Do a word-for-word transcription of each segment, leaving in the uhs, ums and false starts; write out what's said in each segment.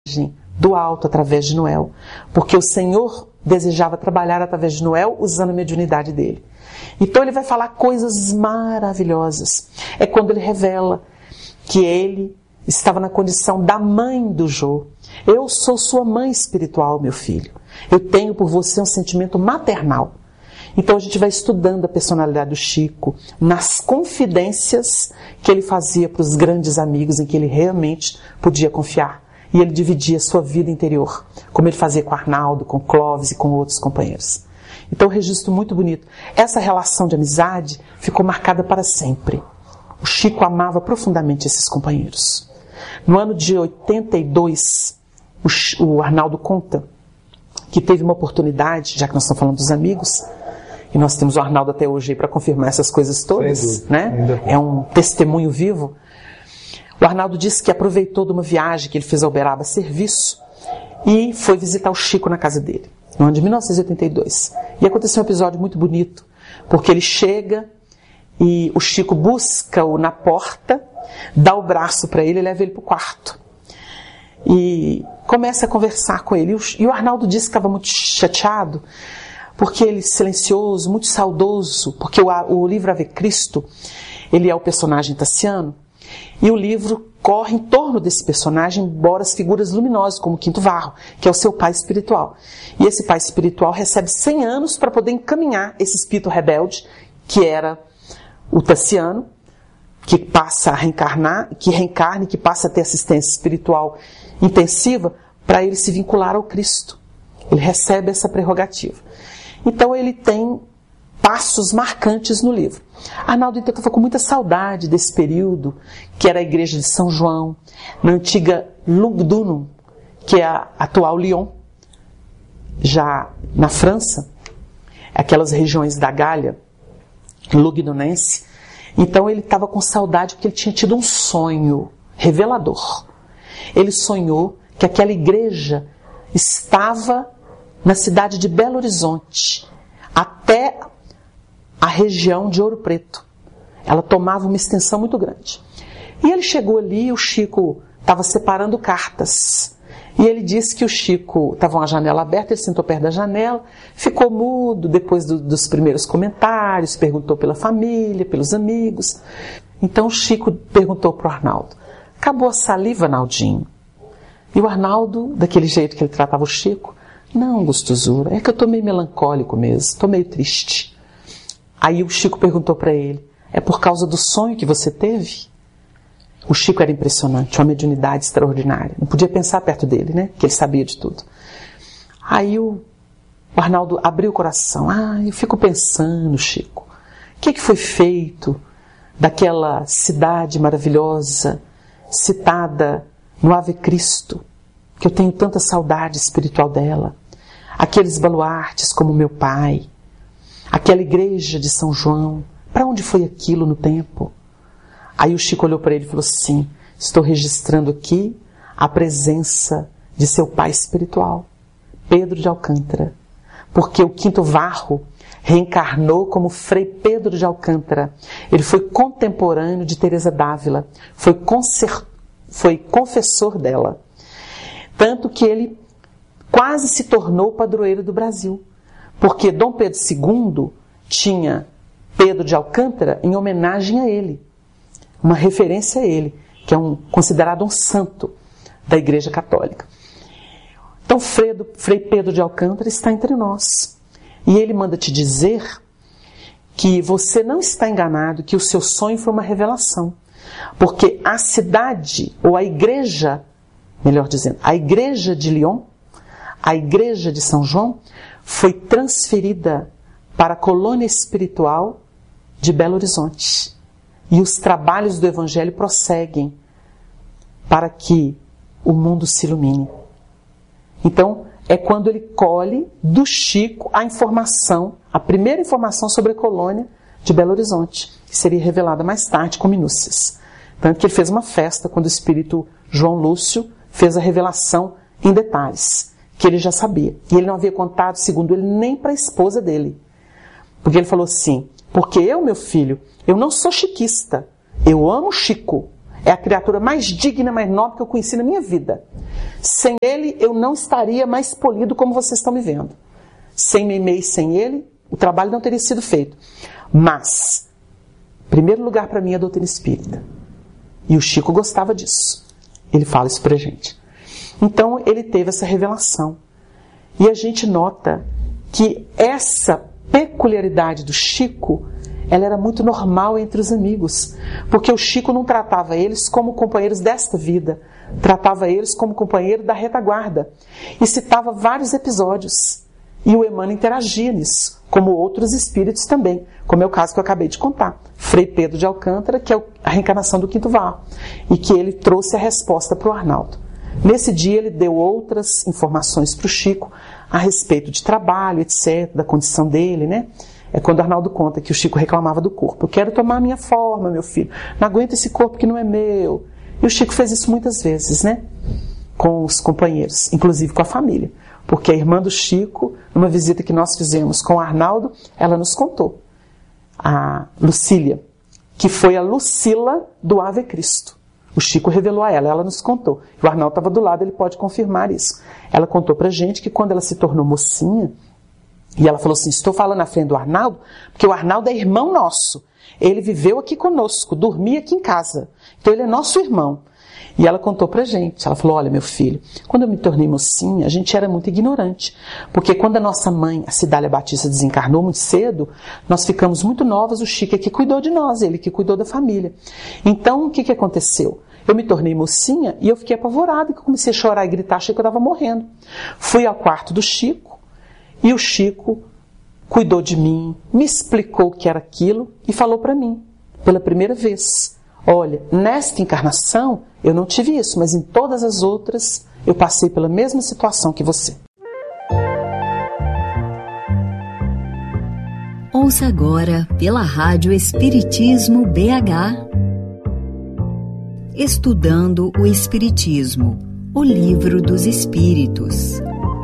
do alto através de Noel, porque o Senhor desejava trabalhar através de Noel usando a mediunidade dele. Então ele vai falar coisas maravilhosas. É quando ele revela que ele estava na condição da mãe do Jô. Eu sou sua mãe espiritual, meu filho. Eu tenho por você um sentimento maternal. Então a gente vai estudando a personalidade do Chico, nas confidências que ele fazia para os grandes amigos em que ele realmente podia confiar. E ele dividia a sua vida interior, como ele fazia com Arnaldo, com Clóvis e com outros companheiros. Então, um registro muito bonito. Essa relação de amizade ficou marcada para sempre. O Chico amava profundamente esses companheiros. No ano de oitenta e dois, o, o Arnaldo conta que teve uma oportunidade, já que nós estamos falando dos amigos, e nós temos o Arnaldo até hoje para confirmar essas coisas todas, né? É um testemunho vivo. O Arnaldo disse que aproveitou de uma viagem que ele fez a Uberaba a serviço e foi visitar o Chico na casa dele, no ano de mil novecentos e oitenta e dois. E aconteceu um episódio muito bonito, porque ele chega e o Chico busca-o na porta, dá o braço para ele e leva ele para o quarto. E começa a conversar com ele. E o Arnaldo disse que estava muito chateado, porque ele, silencioso, muito saudoso, porque o, o livro Ave Cristo, ele é o personagem Tassiano, e o livro corre em torno desse personagem, embora as figuras luminosas, como o Quinto Varro, que é o seu pai espiritual. E esse pai espiritual recebe cem anos para poder encaminhar esse espírito rebelde, que era o Tassiano, que passa a reencarnar, que reencarna e que passa a ter assistência espiritual intensiva, para ele se vincular ao Cristo. Ele recebe essa prerrogativa. Então ele tem passos marcantes no livro. Arnaldo então estava com muita saudade desse período, que era a igreja de São João, na antiga Lugdunum, que é a atual Lyon, já na França, aquelas regiões da Gália, Lugdunense. Então ele estava com saudade porque ele tinha tido um sonho revelador. Ele sonhou que aquela igreja estava na cidade de Belo Horizonte, até a região de Ouro Preto. Ela tomava uma extensão muito grande. E ele chegou ali, o Chico estava separando cartas. E ele disse que o Chico estava com a janela aberta, ele sentou perto da janela, ficou mudo depois do, dos primeiros comentários, perguntou pela família, pelos amigos. Então o Chico perguntou para o Arnaldo: acabou a saliva, Naldinho? E o Arnaldo, daquele jeito que ele tratava o Chico: não, gostosura, é que eu estou meio melancólico mesmo, estou meio triste. Aí o Chico perguntou para ele: é por causa do sonho que você teve? O Chico era impressionante, uma mediunidade extraordinária. Não podia pensar perto dele, né? Que ele sabia de tudo. Aí o Arnaldo abriu o coração. Ah, eu fico pensando, Chico, o que, que foi feito daquela cidade maravilhosa, citada no Ave Cristo, que eu tenho tanta saudade espiritual dela. Aqueles baluartes como meu pai, aquela igreja de São João, para onde foi aquilo no tempo? Aí o Chico olhou para ele e falou assim: estou registrando aqui a presença de seu pai espiritual, Pedro de Alcântara, porque o Quinto Varro reencarnou como Frei Pedro de Alcântara. Ele foi contemporâneo de Teresa d'Ávila, foi, concer... foi confessor dela, tanto que ele quase se tornou padroeiro do Brasil, porque Dom Pedro segundo tinha Pedro de Alcântara em homenagem a ele, uma referência a ele, que é um, considerado um santo da Igreja Católica. Então Fredo, Frei Pedro de Alcântara está entre nós, e ele manda te dizer que você não está enganado, que o seu sonho foi uma revelação, porque a cidade, ou a igreja, melhor dizendo, a igreja de Lyon, a igreja de São João, foi transferida para a colônia espiritual de Belo Horizonte. E os trabalhos do Evangelho prosseguem para que o mundo se ilumine. Então, é quando ele colhe do Chico a informação, a primeira informação sobre a colônia de Belo Horizonte, que seria revelada mais tarde com minúcias. Tanto que ele fez uma festa quando o espírito João Lúcio fez a revelação em detalhes, que ele já sabia. E ele não havia contado, segundo ele, nem para a esposa dele. Porque ele falou assim: porque eu, meu filho, eu não sou chiquista, eu amo Chico, É a criatura mais digna, mais nobre que eu conheci na minha vida. Sem ele, eu não estaria mais polido como vocês estão me vendo. Sem Meimei, sem ele, o trabalho não teria sido feito. Mas, em primeiro lugar para mim é a doutrina espírita. E o Chico gostava disso. Ele fala isso pra gente. Então, ele teve essa revelação. E a gente nota que essa peculiaridade do Chico, ela era muito normal entre os amigos. Porque o Chico não tratava eles como companheiros desta vida. Tratava eles como companheiro da retaguarda. E citava vários episódios. E o Emmanuel interagia nisso, como outros espíritos também, como é o caso que eu acabei de contar. Frei Pedro de Alcântara, que é a reencarnação do Quinto Varro, e que ele trouxe a resposta para o Arnaldo. Nesse dia ele deu outras informações para o Chico a respeito de trabalho, etcétera, da condição dele, né? É quando o Arnaldo conta que o Chico reclamava do corpo. Eu quero tomar a minha forma, meu filho. Não aguento esse corpo que não é meu. E o Chico fez isso muitas vezes, né? Com os companheiros, inclusive com a família. Porque a irmã do Chico, numa visita que nós fizemos com o Arnaldo, ela nos contou. A Lucília, que foi a Lucila do Ave Cristo. O Chico revelou a ela, ela nos contou. O Arnaldo estava do lado, ele pode confirmar isso. Ela contou pra gente que quando ela se tornou mocinha, e ela falou assim, estou falando na frente do Arnaldo, porque o Arnaldo é irmão nosso. Ele viveu aqui conosco, dormia aqui em casa. Então ele é nosso irmão. E ela contou pra gente, ela falou, olha meu filho, quando eu me tornei mocinha, a gente era muito ignorante, porque quando a nossa mãe, a Cidália Batista, desencarnou muito cedo, nós ficamos muito novas, o Chico é que cuidou de nós, ele que cuidou da família. Então, o que que aconteceu? Eu me tornei mocinha e eu fiquei apavorada, que eu comecei a chorar e gritar, achei que eu estava morrendo. Fui ao quarto do Chico, e o Chico cuidou de mim, me explicou o que era aquilo e falou pra mim, pela primeira vez, olha, nesta encarnação eu não tive isso, mas em todas as outras eu passei pela mesma situação que você. Ouça agora pela Rádio Espiritismo B H. Estudando o Espiritismo, o Livro dos Espíritos.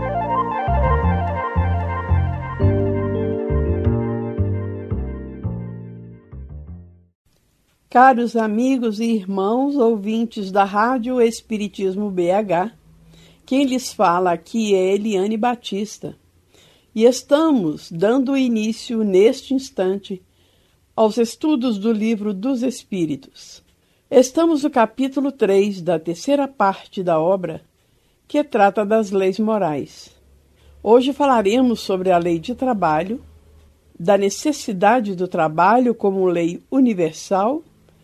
Caros amigos e irmãos ouvintes da Rádio Espiritismo B H, quem lhes fala aqui é Eliane Batista e estamos dando início neste instante aos estudos do Livro dos Espíritos. Estamos no capítulo três da terceira parte da obra, que trata das leis morais. Hoje falaremos sobre a lei de trabalho, da necessidade do trabalho como lei universal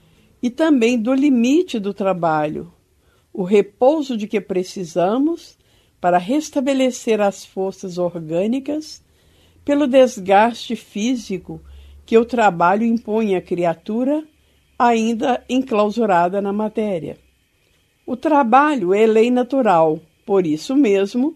e também do limite do trabalho, o repouso de que precisamos para restabelecer as forças orgânicas pelo desgaste físico que o trabalho impõe à criatura ainda enclausurada na matéria. O trabalho é lei natural, por isso mesmo,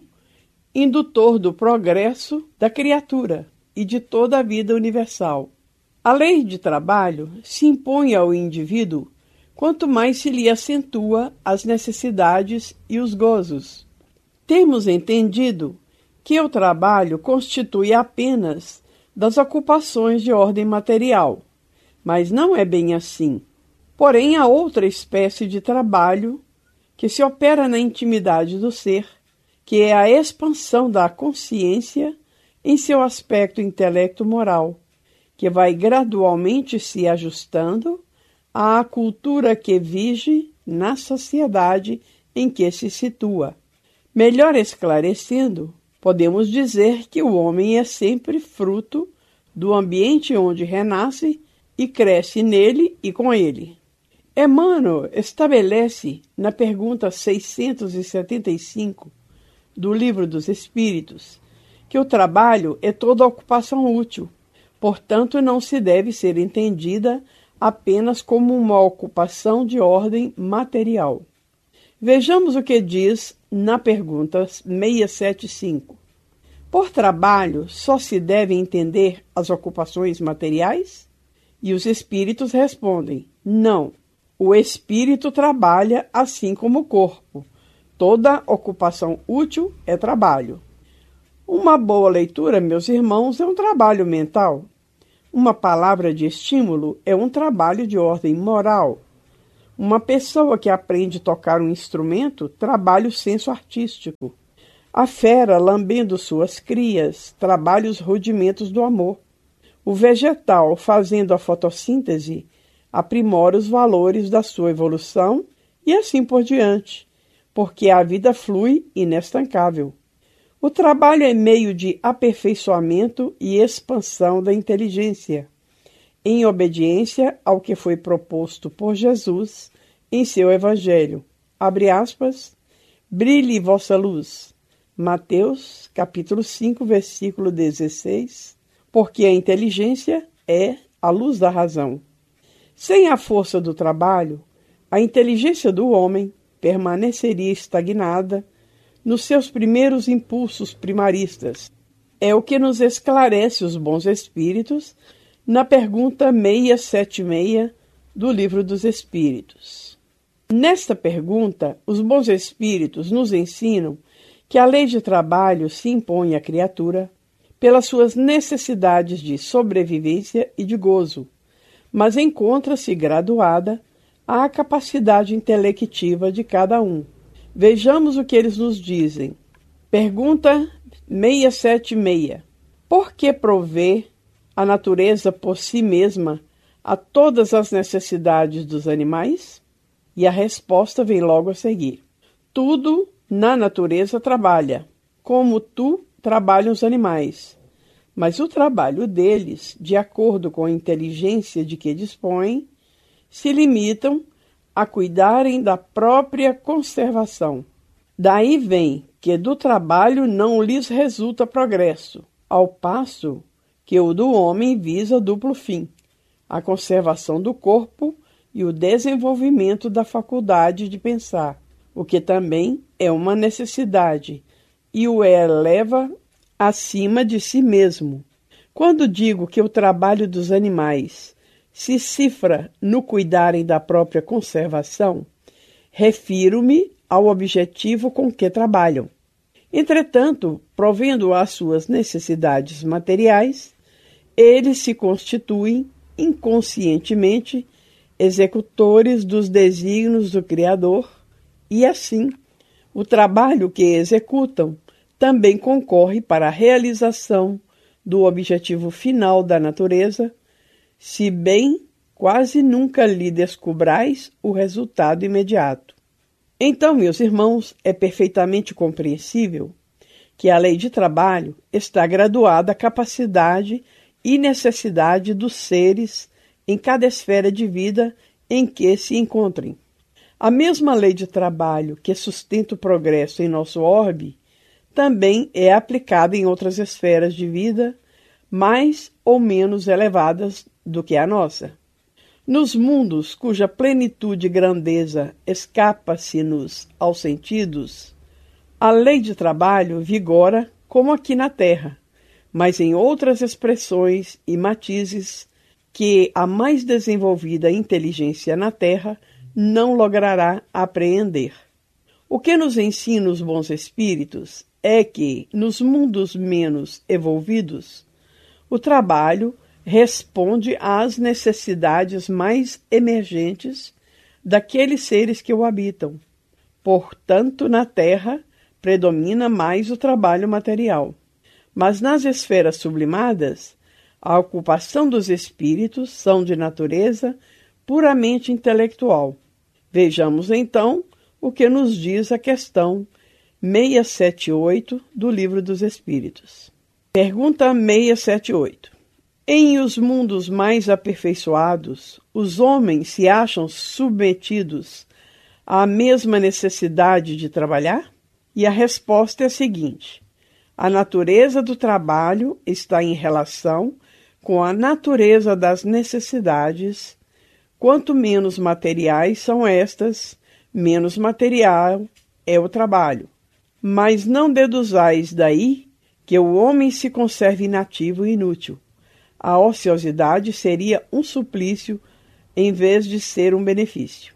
indutor do progresso da criatura e de toda a vida universal. A lei de trabalho se impõe ao indivíduo quanto mais se lhe acentua as necessidades e os gozos. Temos entendido que o trabalho constitui apenas das ocupações de ordem material, mas não é bem assim. Porém, há outra espécie de trabalho que se opera na intimidade do ser, que é a expansão da consciência em seu aspecto intelecto-moral, que vai gradualmente se ajustando à cultura que vige na sociedade em que se situa. Melhor esclarecendo, podemos dizer que o homem é sempre fruto do ambiente onde renasce e cresce nele e com ele. Emmanuel estabelece, na pergunta seiscentos e setenta e cinco do Livro dos Espíritos, que o trabalho é toda ocupação útil, portanto não se deve ser entendida apenas como uma ocupação de ordem material. Vejamos o que diz na pergunta seiscentos e setenta e cinco. Por trabalho só se deve entender as ocupações materiais? E os espíritos respondem, não. O espírito trabalha assim como o corpo. Toda ocupação útil é trabalho. Uma boa leitura, meus irmãos, é um trabalho mental. Uma palavra de estímulo é um trabalho de ordem moral. Uma pessoa que aprende a tocar um instrumento trabalha o senso artístico. A fera, lambendo suas crias, trabalha os rudimentos do amor. O vegetal, fazendo a fotossíntese, aprimora os valores da sua evolução e assim por diante, porque a vida flui inestancável. O trabalho é meio de aperfeiçoamento e expansão da inteligência, em obediência ao que foi proposto por Jesus em seu Evangelho. Abre aspas, brilhe vossa luz. Mateus, capítulo cinco, versículo dezesseis, porque a inteligência é a luz da razão. Sem a força do trabalho, a inteligência do homem permaneceria estagnada nos seus primeiros impulsos primaristas. É o que nos esclarece os bons espíritos na pergunta seiscentos e setenta e seis do Livro dos Espíritos. Nesta pergunta, os bons espíritos nos ensinam que a lei de trabalho se impõe à criatura pelas suas necessidades de sobrevivência e de gozo, mas encontra-se graduada à capacidade intelectiva de cada um. Vejamos o que eles nos dizem. Pergunta seiscentos e setenta e seis. Por que prover a natureza por si mesma a todas as necessidades dos animais? E a resposta vem logo a seguir. Tudo na natureza trabalha, como tu trabalham os animais, mas o trabalho deles, de acordo com a inteligência de que dispõem, se limitam a cuidarem da própria conservação. Daí vem que do trabalho não lhes resulta progresso, ao passo que o do homem visa duplo fim, a conservação do corpo e o desenvolvimento da faculdade de pensar, o que também é uma necessidade, e o eleva acima de si mesmo. Quando digo que o trabalho dos animais se cifra no cuidarem da própria conservação, refiro-me ao objetivo com que trabalham. Entretanto, provendo às suas necessidades materiais, eles se constituem inconscientemente executores dos desígnios do Criador, e assim, o trabalho que executam também concorre para a realização do objetivo final da natureza, se bem quase nunca lhe descobrais o resultado imediato. Então, meus irmãos, é perfeitamente compreensível que a lei de trabalho está graduada à capacidade e necessidade dos seres em cada esfera de vida em que se encontrem. A mesma lei de trabalho que sustenta o progresso em nosso orbe também é aplicada em outras esferas de vida mais ou menos elevadas do que a nossa. Nos mundos cuja plenitude e grandeza escapa-se-nos aos sentidos, a lei de trabalho vigora como aqui na Terra, mas em outras expressões e matizes que a mais desenvolvida inteligência na Terra não logrará apreender. O que nos ensina os bons espíritos é que, nos mundos menos evolvidos, o trabalho responde às necessidades mais emergentes daqueles seres que o habitam. Portanto, na Terra predomina mais o trabalho material. Mas nas esferas sublimadas, a ocupação dos espíritos são de natureza puramente intelectual. Vejamos, então, o que nos diz a questão seiscentos e setenta e oito do Livro dos Espíritos. Pergunta seiscentos e setenta e oito. Em os mundos mais aperfeiçoados, os homens se acham submetidos à mesma necessidade de trabalhar? E a resposta é a seguinte: a natureza do trabalho está em relação com a natureza das necessidades. Quanto menos materiais são estas, menos material é o trabalho. Mas não deduzais daí que o homem se conserve inativo e inútil. A ociosidade seria um suplício em vez de ser um benefício.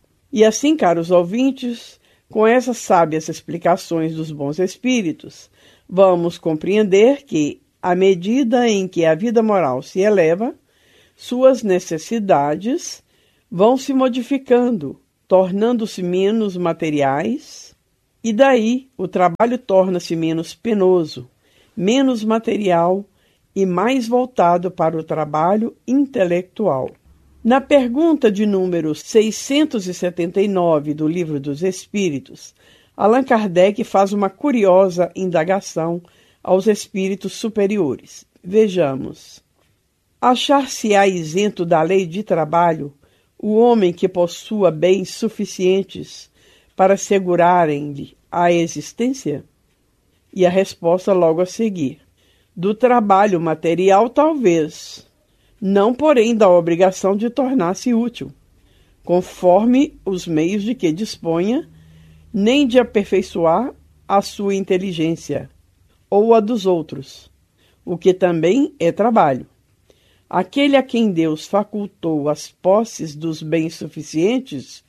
E assim, caros ouvintes, com essas sábias explicações dos bons espíritos, vamos compreender que, à medida em que a vida moral se eleva, suas necessidades vão se modificando, tornando-se menos materiais, e daí o trabalho torna-se menos penoso, menos material e mais voltado para o trabalho intelectual. Na pergunta de número seiscentos e setenta e nove do Livro dos Espíritos, Allan Kardec faz uma curiosa indagação aos espíritos superiores. Vejamos. Achar-se-á isento da lei de trabalho o homem que possua bens suficientes para assegurarem-lhe a existência? E a resposta logo a seguir. Do trabalho material, talvez, não, porém, da obrigação de tornar-se útil, conforme os meios de que disponha, nem de aperfeiçoar a sua inteligência ou a dos outros, o que também é trabalho. Aquele a quem Deus facultou as posses dos bens suficientes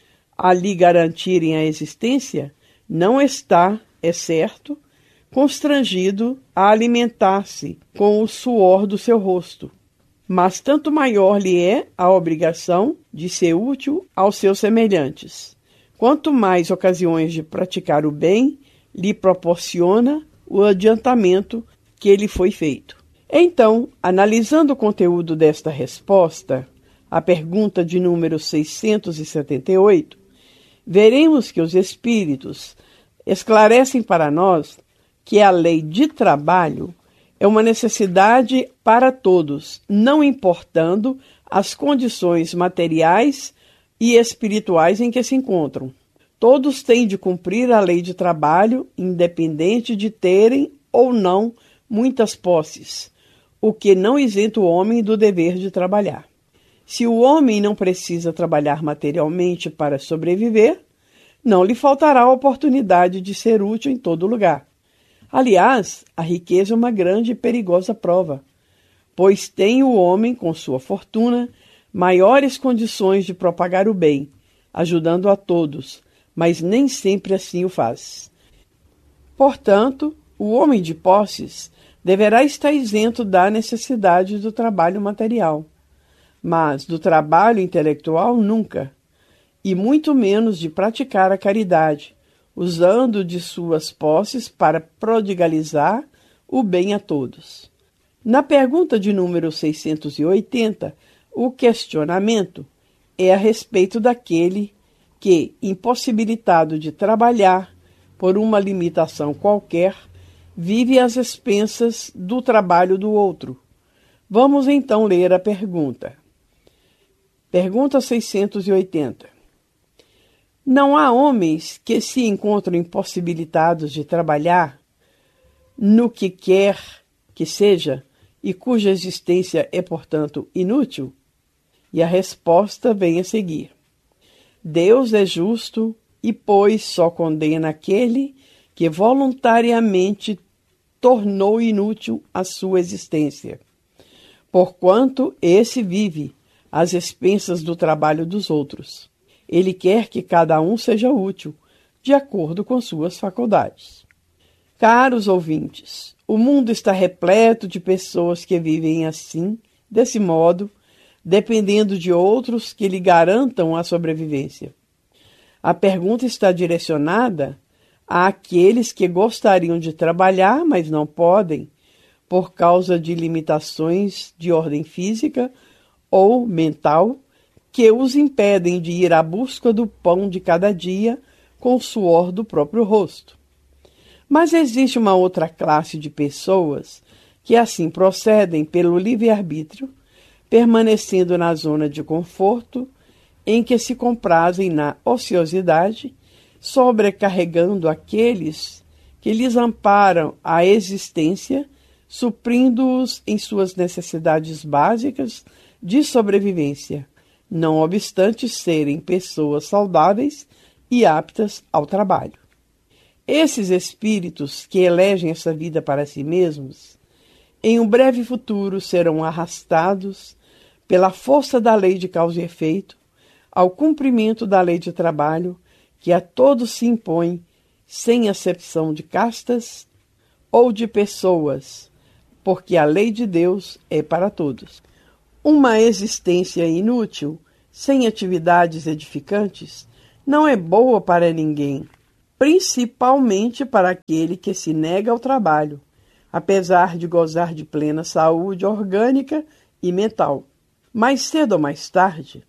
a lhe garantirem a existência, não está, é certo, constrangido a alimentar-se com o suor do seu rosto, mas tanto maior lhe é a obrigação de ser útil aos seus semelhantes, quanto mais ocasiões de praticar o bem lhe proporciona o adiantamento que lhe foi feito. Então, analisando o conteúdo desta resposta, a pergunta de número seiscentos e setenta e oito, veremos que os espíritos esclarecem para nós que a lei de trabalho é uma necessidade para todos, não importando as condições materiais e espirituais em que se encontram. Todos têm de cumprir a lei de trabalho, independente de terem ou não muitas posses, o que não isenta o homem do dever de trabalhar. Se o homem não precisa trabalhar materialmente para sobreviver, não lhe faltará a oportunidade de ser útil em todo lugar. Aliás, a riqueza é uma grande e perigosa prova, pois tem o homem, com sua fortuna, maiores condições de propagar o bem, ajudando a todos, mas nem sempre assim o faz. Portanto, o homem de posses deverá estar isento da necessidade do trabalho material, mas do trabalho intelectual nunca, e muito menos de praticar a caridade, usando de suas posses para prodigalizar o bem a todos. Na pergunta de número seiscentos e oitenta, o questionamento é a respeito daquele que, impossibilitado de trabalhar por uma limitação qualquer, vive às expensas do trabalho do outro. Vamos então ler a pergunta. Pergunta seiscentos e oitenta. Não há homens que se encontram impossibilitados de trabalhar no que quer que seja e cuja existência é, portanto, inútil? E a resposta vem a seguir. Deus é justo e, pois, só condena aquele que voluntariamente tornou inútil a sua existência, porquanto esse vive às expensas do trabalho dos outros. Ele quer que cada um seja útil, de acordo com suas faculdades. Caros ouvintes, o mundo está repleto de pessoas que vivem assim, desse modo, dependendo de outros que lhe garantam a sobrevivência. A pergunta está direcionada àqueles que gostariam de trabalhar, mas não podem, por causa de limitações de ordem física ou mental, que os impedem de ir à busca do pão de cada dia com o suor do próprio rosto. Mas existe uma outra classe de pessoas que assim procedem pelo livre-arbítrio, permanecendo na zona de conforto, em que se comprazem na ociosidade, sobrecarregando aqueles que lhes amparam a existência, suprindo-os em suas necessidades básicas de sobrevivência, não obstante serem pessoas saudáveis e aptas ao trabalho. Esses espíritos que elegem essa vida para si mesmos, em um breve futuro serão arrastados pela força da lei de causa e efeito ao cumprimento da lei de trabalho que a todos se impõe, sem acepção de castas ou de pessoas, porque a lei de Deus é para todos. Uma existência inútil sem atividades edificantes, não é boa para ninguém, principalmente para aquele que se nega ao trabalho, apesar de gozar de plena saúde orgânica e mental. Mais cedo ou mais tarde,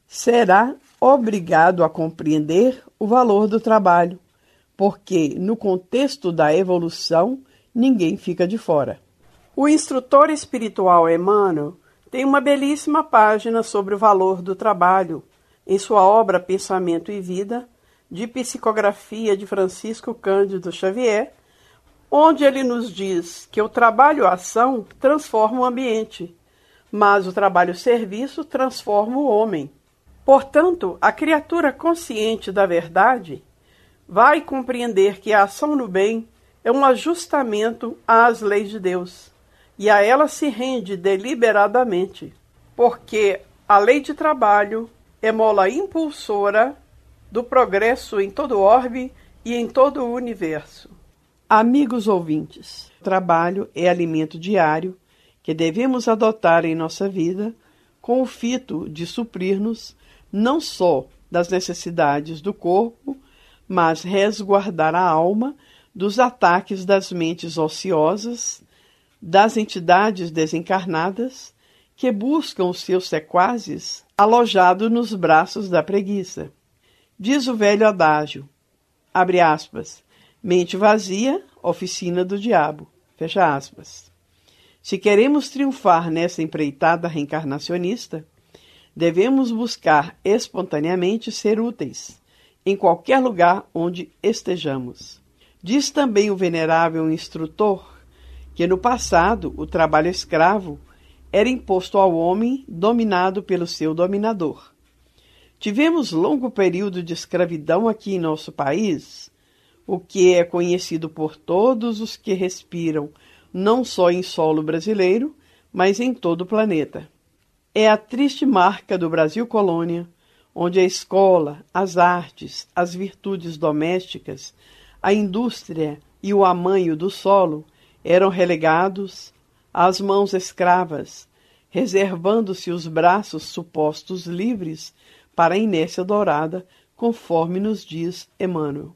será obrigado a compreender o valor do trabalho, porque, no contexto da evolução, ninguém fica de fora. O instrutor espiritual Emmanuel tem uma belíssima página sobre o valor do trabalho, em sua obra Pensamento e Vida, de psicografia de Francisco Cândido Xavier, onde ele nos diz que o trabalho-ação transforma o ambiente, mas o trabalho-serviço transforma o homem. Portanto, a criatura consciente da verdade vai compreender que a ação no bem é um ajustamento às leis de Deus, e a ela se rende deliberadamente, porque a lei de trabalho é mola impulsora do progresso em todo o orbe e em todo o universo. Amigos ouvintes, o trabalho é alimento diário que devemos adotar em nossa vida com o fito de suprir-nos não só das necessidades do corpo, mas resguardar a alma dos ataques das mentes ociosas, das entidades desencarnadas que buscam os seus sequazes alojados nos braços da preguiça. Diz o velho adágio, abre aspas, mente vazia, oficina do diabo, fecha aspas. Se queremos triunfar nessa empreitada reencarnacionista, devemos buscar espontaneamente ser úteis, em qualquer lugar onde estejamos. Diz também o venerável instrutor que no passado o trabalho escravo era imposto ao homem dominado pelo seu dominador. Tivemos longo período de escravidão aqui em nosso país, o que é conhecido por todos os que respiram não só em solo brasileiro, mas em todo o planeta. É a triste marca do Brasil colônia, onde a escola, as artes, as virtudes domésticas, a indústria e o amanho do solo eram relegados às mãos escravas, reservando-se os braços supostos livres para a inércia dourada, conforme nos diz Emmanuel.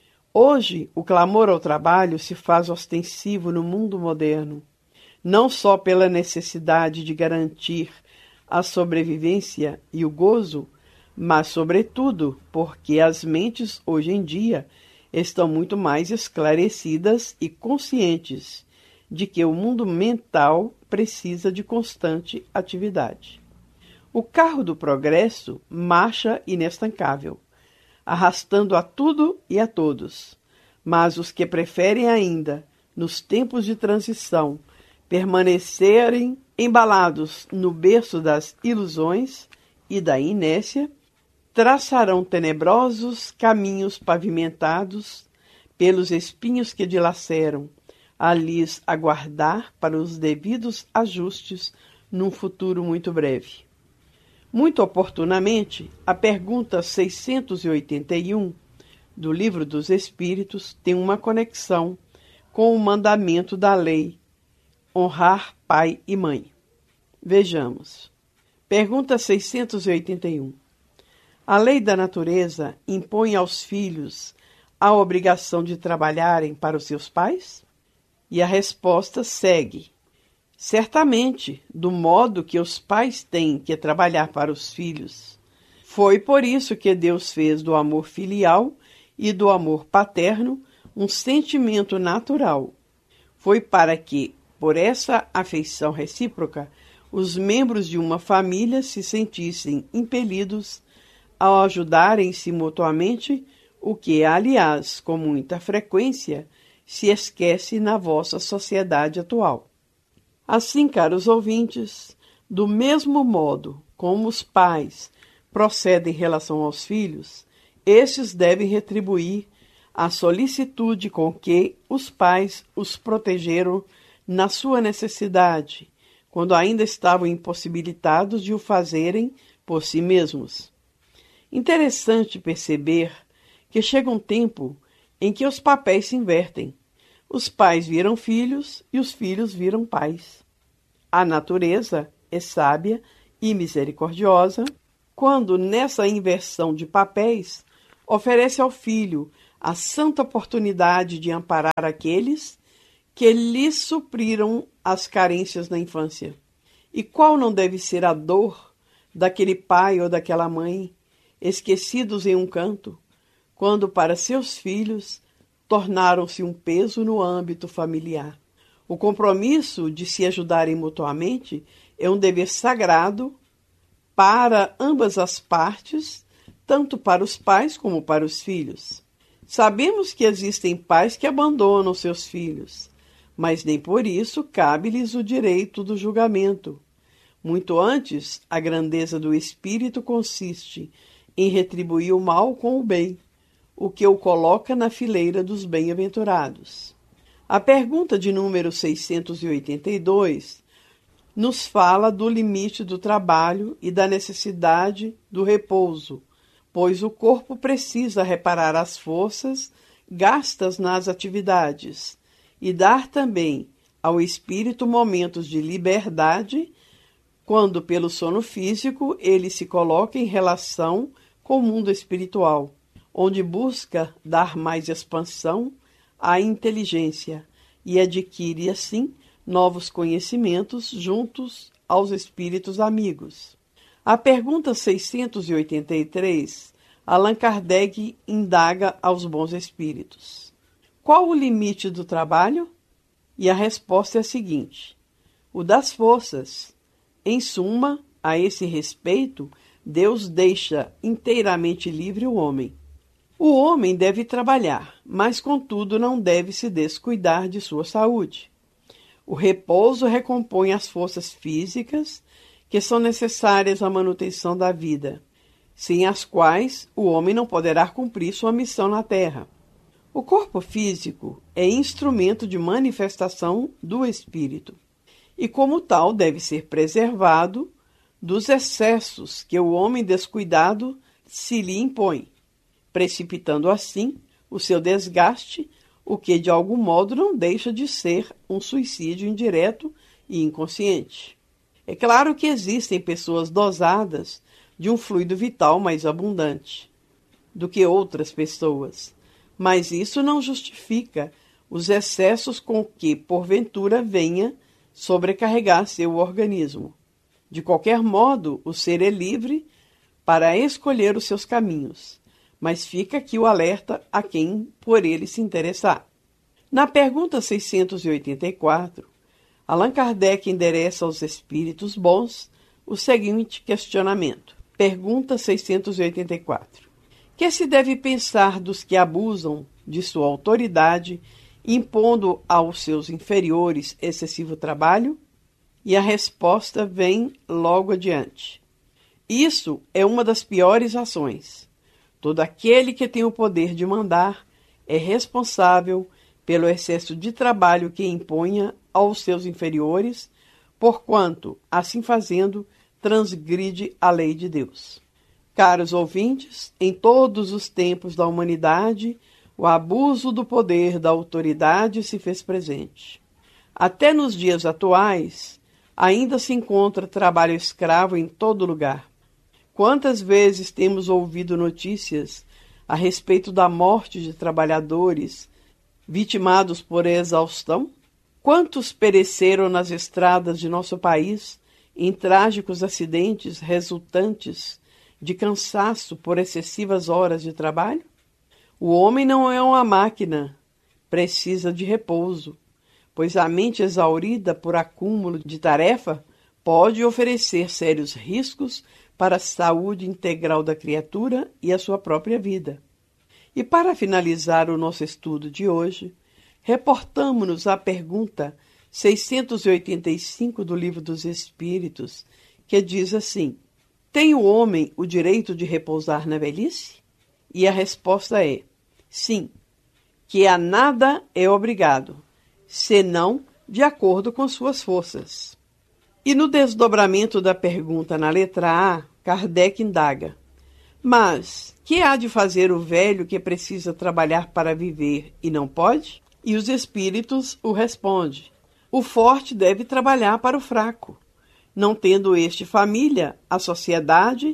Hoje, o clamor ao trabalho se faz ostensivo no mundo moderno, não só pela necessidade de garantir a sobrevivência e o gozo, mas, sobretudo, porque as mentes, hoje em dia, estão muito mais esclarecidas e conscientes de que o mundo mental precisa de constante atividade. O carro do progresso marcha inestancável, arrastando a tudo e a todos, mas os que preferem ainda, nos tempos de transição, permanecerem embalados no berço das ilusões e da inércia, traçarão tenebrosos caminhos pavimentados pelos espinhos que dilaceram, a lhes aguardar para os devidos ajustes num futuro muito breve. Muito oportunamente, a pergunta seiscentos e oitenta e um do Livro dos Espíritos tem uma conexão com o mandamento da lei, honrar pai e mãe. Vejamos. Pergunta seiscentos e oitenta e um. A lei da natureza impõe aos filhos a obrigação de trabalharem para os seus pais? E a resposta segue. Certamente, do modo que os pais têm que trabalhar para os filhos. Foi por isso que Deus fez do amor filial e do amor paterno um sentimento natural. Foi para que, por essa afeição recíproca, os membros de uma família se sentissem impelidos a ajudarem-se mutuamente, o que, aliás, com muita frequência, se esquece na vossa sociedade atual. Assim, caros ouvintes, do mesmo modo como os pais procedem em relação aos filhos, estes devem retribuir a solicitude com que os pais os protegeram na sua necessidade, quando ainda estavam impossibilitados de o fazerem por si mesmos. Interessante perceber que chega um tempo em que os papéis se invertem. Os pais viram filhos e os filhos viram pais. A natureza é sábia e misericordiosa quando, nessa inversão de papéis, oferece ao filho a santa oportunidade de amparar aqueles que lhes supriram as carências na infância. E qual não deve ser a dor daquele pai ou daquela mãe, esquecidos em um canto, quando para seus filhos tornaram-se um peso no âmbito familiar? O compromisso de se ajudarem mutuamente é um dever sagrado para ambas as partes, tanto para os pais como para os filhos. Sabemos que existem pais que abandonam seus filhos, mas nem por isso cabe-lhes o direito do julgamento. Muito antes, a grandeza do espírito consiste em retribuir o mal com o bem, o que o coloca na fileira dos bem-aventurados. A pergunta de número seiscentos e oitenta e dois nos fala do limite do trabalho e da necessidade do repouso, pois o corpo precisa reparar as forças gastas nas atividades e dar também ao espírito momentos de liberdade, quando pelo sono físico ele se coloca em relação com o mundo espiritual, onde busca dar mais expansão à inteligência e adquire, assim, novos conhecimentos juntos aos espíritos amigos. A pergunta seiscentos e oitenta e três, Allan Kardec indaga aos bons espíritos: qual o limite do trabalho? E a resposta é a seguinte: o das forças. Em suma, a esse respeito, Deus deixa inteiramente livre o homem. O homem deve trabalhar, mas contudo não deve se descuidar de sua saúde. O repouso recompõe as forças físicas que são necessárias à manutenção da vida, sem as quais o homem não poderá cumprir sua missão na Terra. O corpo físico é instrumento de manifestação do espírito e, como tal, deve ser preservado dos excessos que o homem descuidado se lhe impõe, precipitando assim o seu desgaste, o que de algum modo não deixa de ser um suicídio indireto e inconsciente. É claro que existem pessoas dosadas de um fluido vital mais abundante do que outras pessoas, mas isso não justifica os excessos com que, porventura, venha sobrecarregar seu organismo. De qualquer modo, o ser é livre para escolher os seus caminhos, mas fica aqui o alerta a quem por ele se interessar. Na pergunta seiscentos e oitenta e quatro, Allan Kardec endereça aos espíritos bons o seguinte questionamento. Pergunta seiscentos e oitenta e quatro. Que se deve pensar dos que abusam de sua autoridade, impondo aos seus inferiores excessivo trabalho? E a resposta vem logo adiante. Isso é uma das piores ações. Todo aquele que tem o poder de mandar é responsável pelo excesso de trabalho que imponha aos seus inferiores, porquanto, assim fazendo, transgride a lei de Deus. Caros ouvintes, em todos os tempos da humanidade, o abuso do poder da autoridade se fez presente. Até nos dias atuais, ainda se encontra trabalho escravo em todo lugar. Quantas vezes temos ouvido notícias a respeito da morte de trabalhadores vitimados por exaustão? Quantos pereceram nas estradas de nosso país em trágicos acidentes resultantes de cansaço por excessivas horas de trabalho? O homem não é uma máquina, precisa de repouso, pois a mente exaurida por acúmulo de tarefa pode oferecer sérios riscos para a saúde integral da criatura e a sua própria vida. E para finalizar o nosso estudo de hoje, reportamo-nos à pergunta seiscentos e oitenta e cinco do Livro dos Espíritos, que diz assim: tem o homem o direito de repousar na velhice? E a resposta é: sim, que a nada é obrigado, senão de acordo com suas forças. E no desdobramento da pergunta na letra A, Kardec indaga: mas que há de fazer o velho que precisa trabalhar para viver e não pode? E os espíritos o respondem: o forte deve trabalhar para o fraco. Não tendo este família, a sociedade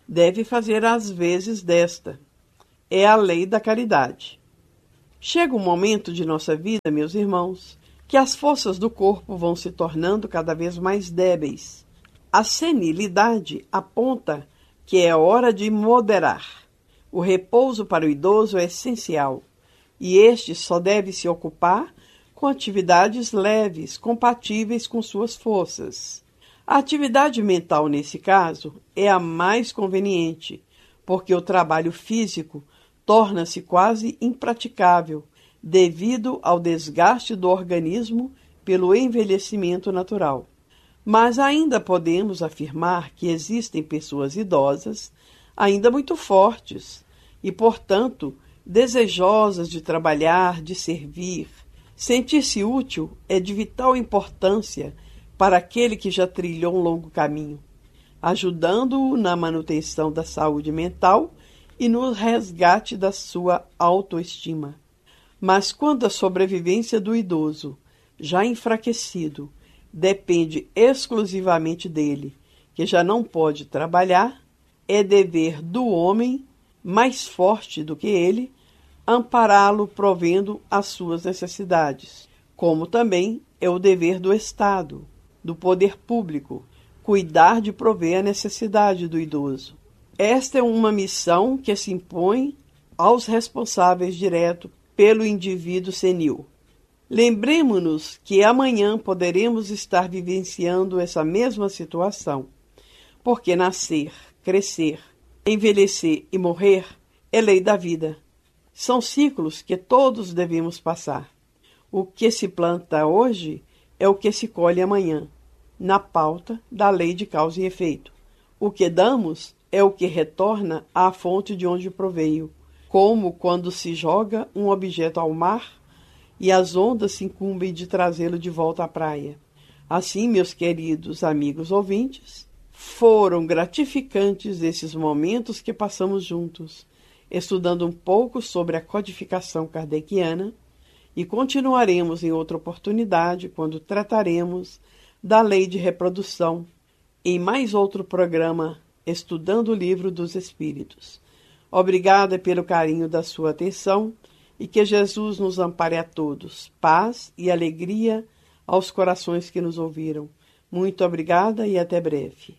deve fazer as vezes desta. É a lei da caridade. Chega um momento de nossa vida, meus irmãos, que as forças do corpo vão se tornando cada vez mais débeis. A senilidade aponta que é hora de moderar. O repouso para o idoso é essencial, e este só deve se ocupar com atividades leves, compatíveis com suas forças. A atividade mental, nesse caso, é a mais conveniente, porque o trabalho físico torna-se quase impraticável devido ao desgaste do organismo pelo envelhecimento natural. Mas ainda podemos afirmar que existem pessoas idosas ainda muito fortes e, portanto, desejosas de trabalhar, de servir. Sentir-se útil é de vital importância para aquele que já trilhou um longo caminho, ajudando-o na manutenção da saúde mental e no resgate da sua autoestima. Mas quando a sobrevivência do idoso, já enfraquecido, depende exclusivamente dele, que já não pode trabalhar, é dever do homem, mais forte do que ele, ampará-lo provendo as suas necessidades, como também é o dever do Estado, do poder público, cuidar de prover a necessidade do idoso. Esta é uma missão que se impõe aos responsáveis direto pelo indivíduo senil. Lembremos-nos que amanhã poderemos estar vivenciando essa mesma situação, porque nascer, crescer, envelhecer e morrer é lei da vida. São ciclos que todos devemos passar. O que se planta hoje é o que se colhe amanhã, na pauta da lei de causa e efeito. O que damos é o que retorna à fonte de onde proveio, como quando se joga um objeto ao mar e as ondas se incumbem de trazê-lo de volta à praia. Assim, meus queridos amigos ouvintes, foram gratificantes esses momentos que passamos juntos, estudando um pouco sobre a codificação kardeciana, e continuaremos em outra oportunidade quando trataremos da lei de reprodução, em mais outro programa Estudando o Livro dos Espíritos. Obrigada pelo carinho da sua atenção e que Jesus nos ampare a todos. Paz e alegria aos corações que nos ouviram. Muito obrigada e até breve.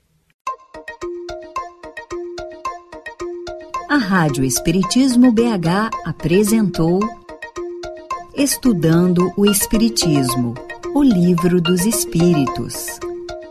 A Rádio Espiritismo B H apresentou Estudando o Espiritismo, o Livro dos Espíritos.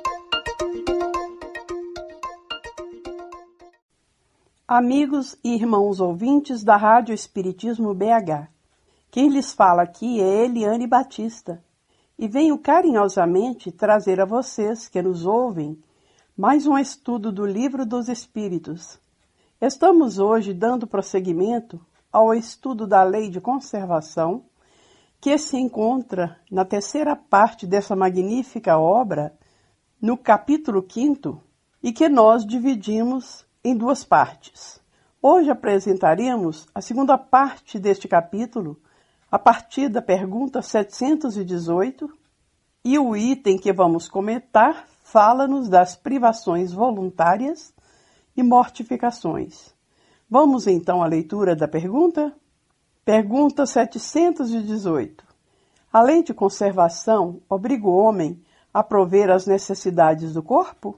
Amigos e irmãos ouvintes da Rádio Espiritismo B H, quem lhes fala aqui é Eliane Batista e venho carinhosamente trazer a vocês que nos ouvem mais um estudo do Livro dos Espíritos. Estamos hoje dando prosseguimento ao estudo da Lei de Conservação, que se encontra na terceira parte dessa magnífica obra, no capítulo quinto, e que nós dividimos em duas partes. Hoje apresentaremos a segunda parte deste capítulo, a partir da pergunta setecentos e dezoito, e o item que vamos comentar fala-nos das privações voluntárias e mortificações. Vamos então à leitura da pergunta? Pergunta setecentos e dezoito. A lei de conservação obriga o homem a prover as necessidades do corpo?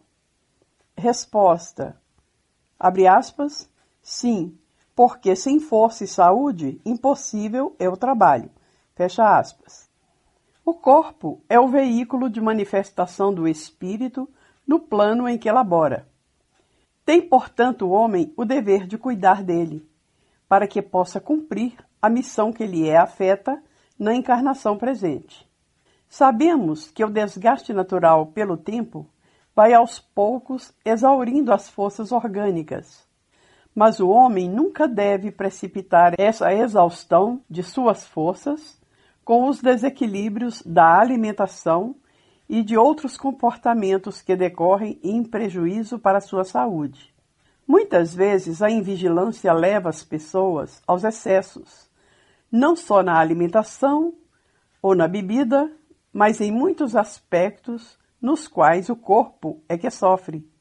Resposta. Abre aspas, sim, porque sem força e saúde, impossível é o trabalho. Fecha aspas. O corpo é o veículo de manifestação do espírito no plano em que elabora. Tem, portanto, o homem o dever de cuidar dele, para que possa cumprir a missão que lhe é afeta na encarnação presente. Sabemos que o desgaste natural pelo tempo vai aos poucos exaurindo as forças orgânicas. Mas o homem nunca deve precipitar essa exaustão de suas forças com os desequilíbrios da alimentação e de outros comportamentos que decorrem em prejuízo para a sua saúde. Muitas vezes a invigilância leva as pessoas aos excessos, não só na alimentação ou na bebida, mas em muitos aspectos nos quais o corpo é que sofre.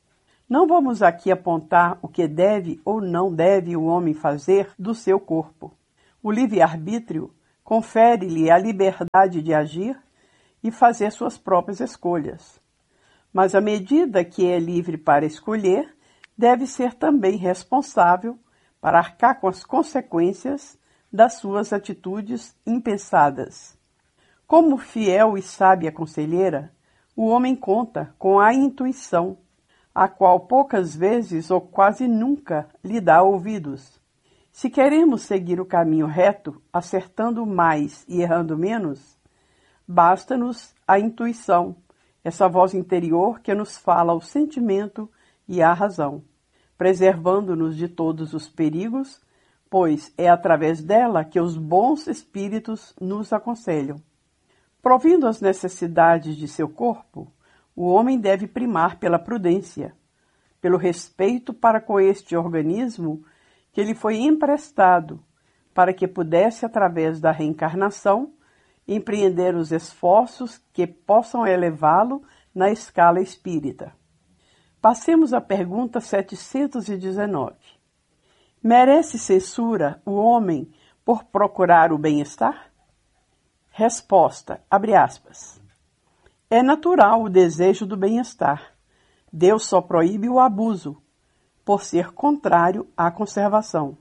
Não vamos aqui apontar o que deve ou não deve o homem fazer do seu corpo. O livre-arbítrio confere-lhe a liberdade de agir e fazer suas próprias escolhas. Mas à medida que é livre para escolher, deve ser também responsável para arcar com as consequências das suas atitudes impensadas. Como fiel e sábia conselheira, o homem conta com a intuição, a qual poucas vezes ou quase nunca lhe dá ouvidos. Se queremos seguir o caminho reto, acertando mais e errando menos, basta-nos a intuição, essa voz interior que nos fala o sentimento e a razão, preservando-nos de todos os perigos, pois é através dela que os bons espíritos nos aconselham. Provindo as necessidades de seu corpo, o homem deve primar pela prudência, pelo respeito para com este organismo que lhe foi emprestado, para que pudesse, através da reencarnação, empreender os esforços que possam elevá-lo na escala espírita. Passemos à pergunta setecentos e dezenove. Merece censura o homem por procurar o bem-estar? Resposta, abre aspas. É natural o desejo do bem-estar. Deus só proíbe o abuso, por ser contrário à conservação.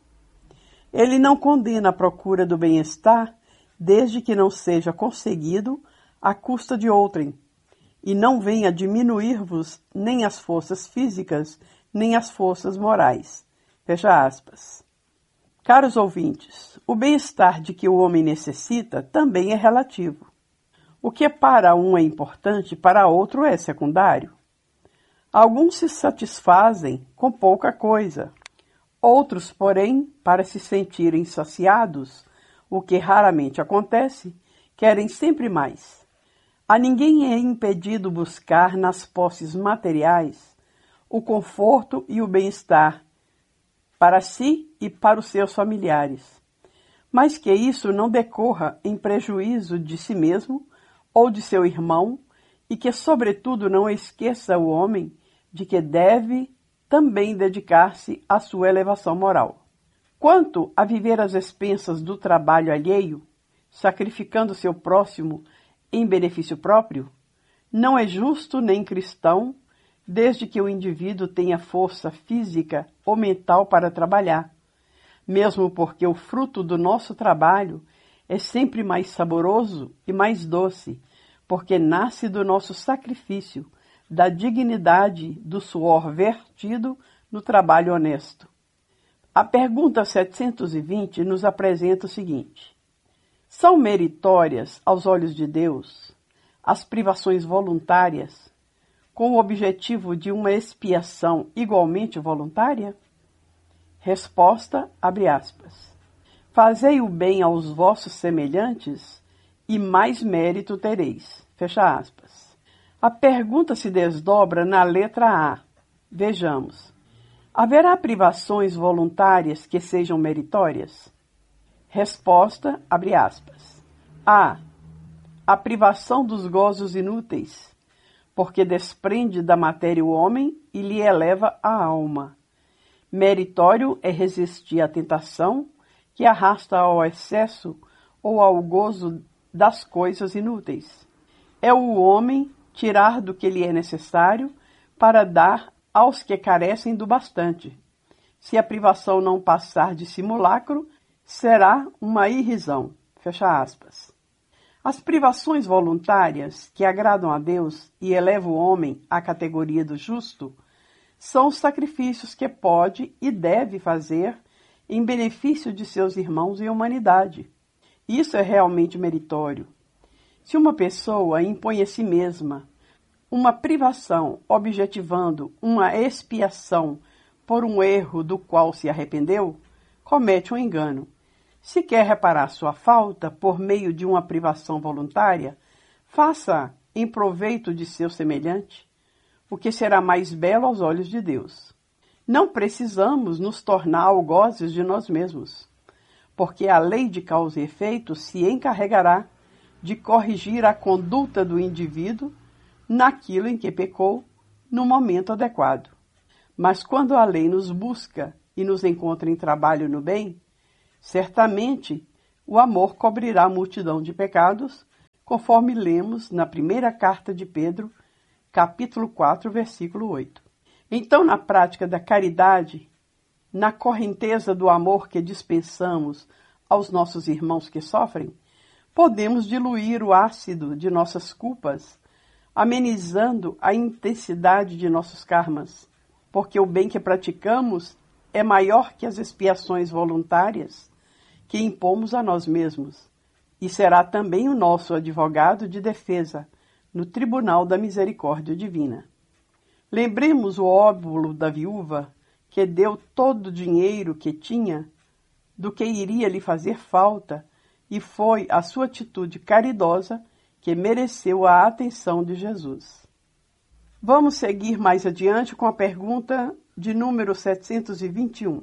Ele não condena a procura do bem-estar desde que não seja conseguido à custa de outrem, e não venha diminuir-vos nem as forças físicas, nem as forças morais. Fecha aspas. Caros ouvintes, o bem-estar de que o homem necessita também é relativo. O que para um é importante, para outro é secundário. Alguns se satisfazem com pouca coisa. Outros, porém, para se sentirem saciados, o que raramente acontece, querem sempre mais. A ninguém é impedido buscar nas posses materiais o conforto e o bem-estar para si e para os seus familiares, mas que isso não decorra em prejuízo de si mesmo ou de seu irmão, e que, sobretudo, não esqueça o homem de que deve também dedicar-se à sua elevação moral. Quanto a viver às expensas do trabalho alheio, sacrificando seu próximo em benefício próprio, não é justo nem cristão, desde que o indivíduo tenha força física ou mental para trabalhar, mesmo porque o fruto do nosso trabalho é sempre mais saboroso e mais doce, porque nasce do nosso sacrifício, da dignidade do suor vertido no trabalho honesto. A pergunta setecentos e vinte nos apresenta o seguinte: são meritórias, aos olhos de Deus, as privações voluntárias, com o objetivo de uma expiação igualmente voluntária? Resposta, abre aspas. Fazei o bem aos vossos semelhantes e mais mérito tereis. Fecha aspas. A pergunta se desdobra na letra A. Vejamos. Haverá privações voluntárias que sejam meritórias? Resposta, abre aspas. A. A privação dos gozos inúteis, porque desprende da matéria o homem e lhe eleva a alma. Meritório é resistir à tentação que arrasta ao excesso ou ao gozo das coisas inúteis. É o homem tirar do que lhe é necessário para dar aos que carecem do bastante. Se a privação não passar de simulacro, será uma irrisão. Fecha aspas. As privações voluntárias que agradam a Deus e elevam o homem à categoria do justo são os sacrifícios que pode e deve fazer em benefício de seus irmãos e humanidade. Isso é realmente meritório. Se uma pessoa impõe a si mesma uma privação objetivando uma expiação por um erro do qual se arrependeu, comete um engano. Se quer reparar sua falta por meio de uma privação voluntária, faça em proveito de seu semelhante, o que será mais belo aos olhos de Deus. Não precisamos nos tornar algozes de nós mesmos, porque a lei de causa e efeito se encarregará de corrigir a conduta do indivíduo naquilo em que pecou, no momento adequado. Mas quando a lei nos busca e nos encontra em trabalho no bem, certamente o amor cobrirá a multidão de pecados, conforme lemos na primeira carta de Pedro, capítulo quatro, versículo oito. Então, na prática da caridade, na correnteza do amor que dispensamos aos nossos irmãos que sofrem, podemos diluir o ácido de nossas culpas, amenizando a intensidade de nossos karmas, porque o bem que praticamos é maior que as expiações voluntárias que impomos a nós mesmos, e será também o nosso advogado de defesa no Tribunal da Misericórdia Divina. Lembremos o óbolo da viúva que deu todo o dinheiro que tinha do que iria lhe fazer falta, e foi a sua atitude caridosa que mereceu a atenção de Jesus. Vamos seguir mais adiante com a pergunta de número setecentos e vinte e um.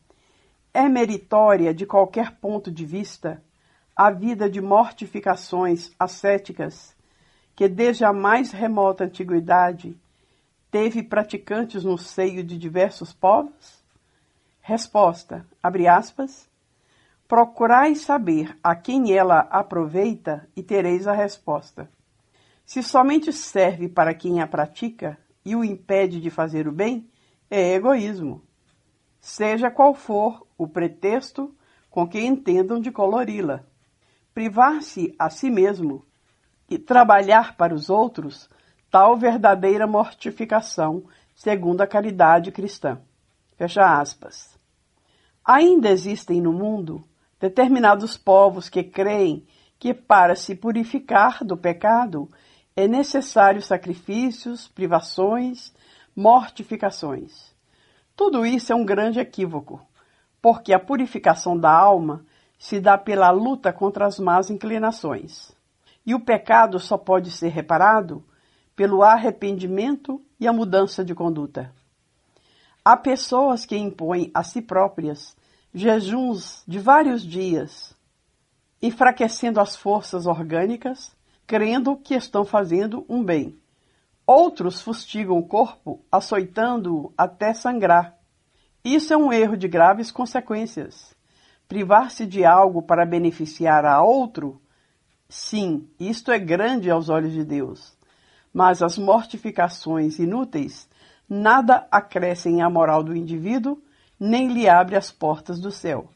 É meritória, de qualquer ponto de vista, a vida de mortificações ascéticas que, desde a mais remota antiguidade, teve praticantes no seio de diversos povos? Resposta, abre aspas, procurai saber a quem ela aproveita e tereis a resposta. Se somente serve para quem a pratica e o impede de fazer o bem, é egoísmo, seja qual for o pretexto com que entendam de colori-la. Privar-se a si mesmo e trabalhar para os outros, tal verdadeira mortificação, segundo a caridade cristã. Fecha aspas. Ainda existem no mundo determinados povos que creem que para se purificar do pecado é necessário sacrifícios, privações, mortificações. Tudo isso é um grande equívoco, porque a purificação da alma se dá pela luta contra as más inclinações. E o pecado só pode ser reparado pelo arrependimento e a mudança de conduta. Há pessoas que impõem a si próprias jejuns de vários dias, enfraquecendo as forças orgânicas, crendo que estão fazendo um bem. Outros fustigam o corpo, açoitando-o até sangrar. Isso é um erro de graves consequências. Privar-se de algo para beneficiar a outro, sim, isto é grande aos olhos de Deus. Mas as mortificações inúteis nada acrescem à moral do indivíduo, nem lhe abre as portas do céu.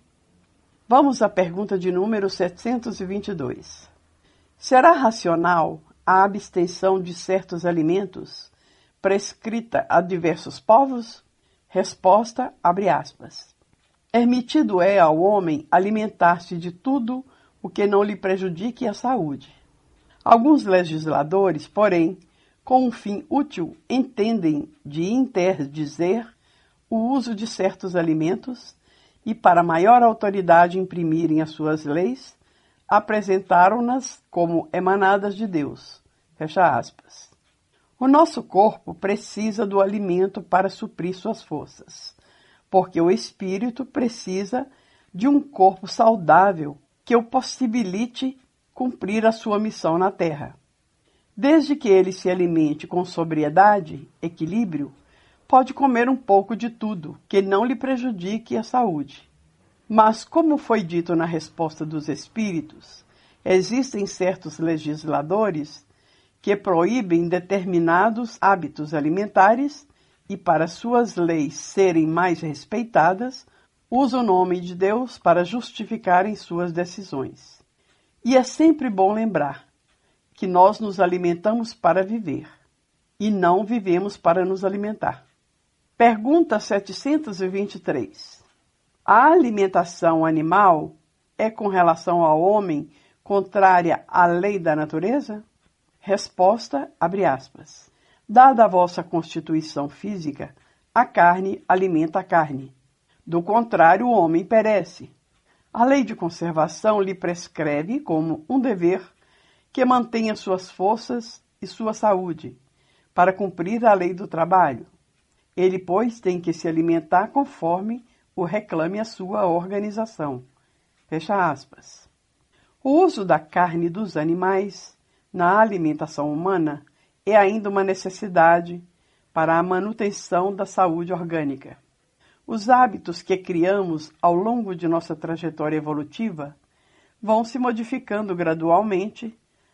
Vamos à pergunta de número setecentos e vinte e dois. Será racional a abstenção de certos alimentos prescrita a diversos povos? Resposta, abre aspas. Permitido é ao homem alimentar-se de tudo o que não lhe prejudique a saúde. Alguns legisladores, porém, com um fim útil, entendem de interdizer o uso de certos alimentos e, para maior autoridade imprimirem as suas leis, apresentaram-nas como emanadas de Deus. Fecha aspas. O nosso corpo precisa do alimento para suprir suas forças, porque o espírito precisa de um corpo saudável que o possibilite cumprir a sua missão na Terra. Desde que ele se alimente com sobriedade, equilíbrio, pode comer um pouco de tudo, que não lhe prejudique a saúde. Mas, como foi dito na resposta dos espíritos, existem certos legisladores que proíbem determinados hábitos alimentares e, para suas leis serem mais respeitadas, usam o nome de Deus para justificarem suas decisões. E é sempre bom lembrar que nós nos alimentamos para viver e não vivemos para nos alimentar. Pergunta setecentos e vinte e três. A alimentação animal é, com relação ao homem, contrária à lei da natureza? Resposta, abre aspas. Dada a vossa constituição física, a carne alimenta a carne. Do contrário, o homem perece. A lei de conservação lhe prescreve como um dever que mantenha suas forças e sua saúde, para cumprir a lei do trabalho. Ele, pois, tem que se alimentar conforme o reclame a sua organização. Fecha aspas. O uso da carne dos animais na alimentação humana é ainda uma necessidade, para a manutenção da saúde orgânica. Os hábitos que criamos ao longo de nossa trajetória evolutiva vão se modificando gradualmente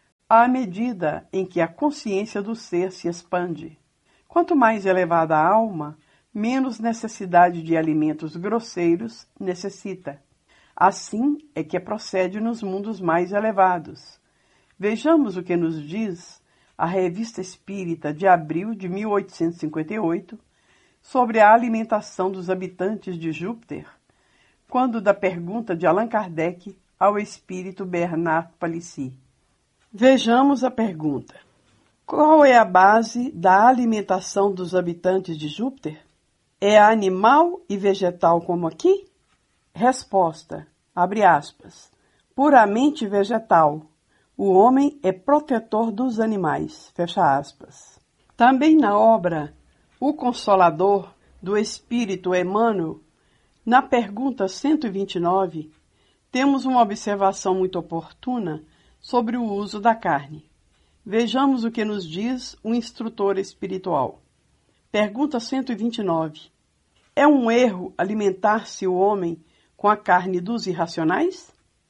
à medida em que a consciência do ser se expande. Quanto mais elevada a alma, menos necessidade de alimentos grosseiros necessita. Assim é que procede nos mundos mais elevados. Vejamos o que nos diz a Revista Espírita de abril de mil oitocentos e cinquenta e oito sobre a alimentação dos habitantes de Júpiter, quando da pergunta de Allan Kardec ao espírito Bernard Palissy. Vejamos a pergunta. Qual é a base da alimentação dos habitantes de Júpiter? É animal e vegetal como aqui? Resposta, abre aspas, puramente vegetal. O homem é protetor dos animais, fecha aspas. Também na obra O Consolador, do Espírito Emmanuel, na pergunta cento e vinte e nove, temos uma observação muito oportuna sobre o uso da carne. Vejamos o que nos diz o instrutor espiritual. Pergunta cento e vinte e nove. É um erro alimentar-se o homem com a carne dos irracionais?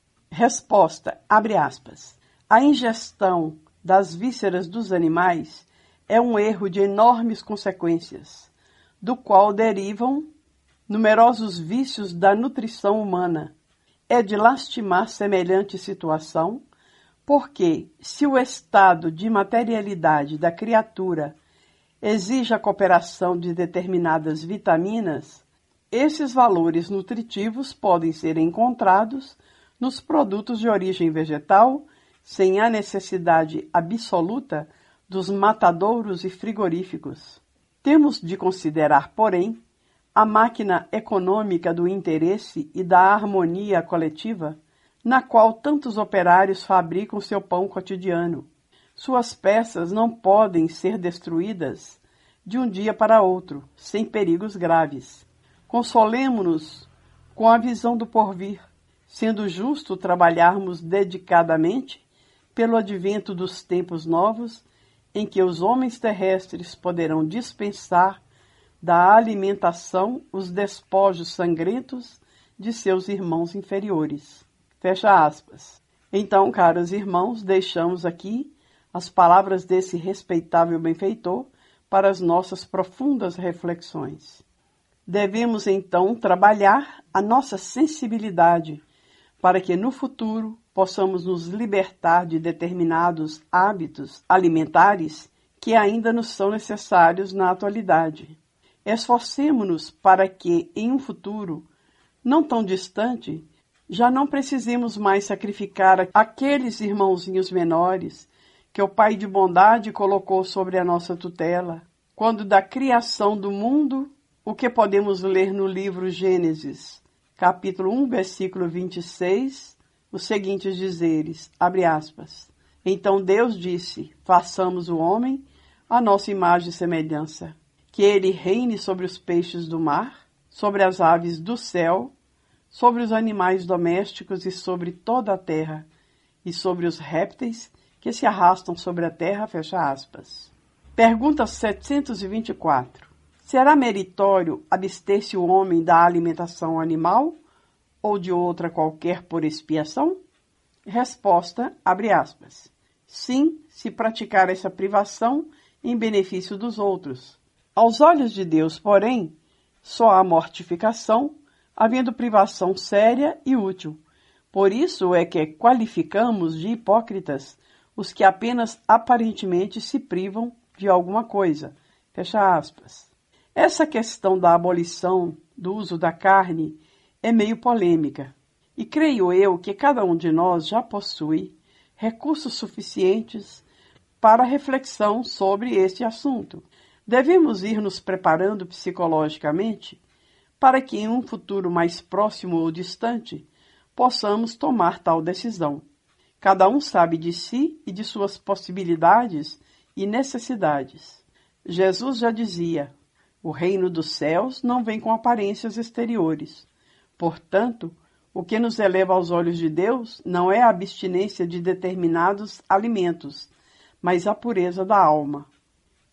Resposta, abre aspas. A ingestão das vísceras dos animais é um erro de enormes consequências, do qual derivam numerosos vícios da nutrição humana. É de lastimar semelhante situação, porque, se o estado de materialidade da criatura exige a cooperação de determinadas vitaminas, esses valores nutritivos podem ser encontrados nos produtos de origem vegetal, sem a necessidade absoluta dos matadouros e frigoríficos. Temos de considerar, porém, a máquina econômica do interesse e da harmonia coletiva, na qual tantos operários fabricam seu pão cotidiano. Suas peças não podem ser destruídas de um dia para outro, sem perigos graves. Consolemo-nos com a visão do porvir, sendo justo trabalharmos dedicadamente pelo advento dos tempos novos, em que os homens terrestres poderão dispensar da alimentação os despojos sangrentos de seus irmãos inferiores. Fecha aspas. Então, caros irmãos, deixamos aqui as palavras desse respeitável benfeitor para as nossas profundas reflexões. Devemos, então, trabalhar a nossa sensibilidade para que, no futuro, possamos nos libertar de determinados hábitos alimentares que ainda nos são necessários na atualidade. Esforcemo-nos para que, em um futuro não tão distante, já não precisemos mais sacrificar aqueles irmãozinhos menores que o Pai de bondade colocou sobre a nossa tutela. Quando da criação do mundo, o que podemos ler no livro Gênesis, capítulo um, versículo vinte e seis, os seguintes dizeres, abre aspas, então Deus disse, façamos o homem a nossa imagem e semelhança, que ele reine sobre os peixes do mar, sobre as aves do céu, sobre os animais domésticos e sobre toda a terra, e sobre os répteis que se arrastam sobre a terra, fecha aspas. Pergunta setecentos e vinte e quatro. Será meritório abster-se o homem da alimentação animal ou de outra qualquer por expiação? Resposta, abre aspas. Sim, se praticar essa privação em benefício dos outros. Aos olhos de Deus, porém, só há mortificação, havendo privação séria e útil. Por isso é que qualificamos de hipócritas os que apenas aparentemente se privam de alguma coisa. Fecha aspas. Essa questão da abolição do uso da carne é meio polêmica, e creio eu que cada um de nós já possui recursos suficientes para reflexão sobre este assunto. Devemos ir nos preparando psicologicamente para que em um futuro mais próximo ou distante possamos tomar tal decisão. Cada um sabe de si e de suas possibilidades e necessidades. Jesus já dizia, o reino dos céus não vem com aparências exteriores. Portanto, o que nos eleva aos olhos de Deus não é a abstinência de determinados alimentos, mas a pureza da alma.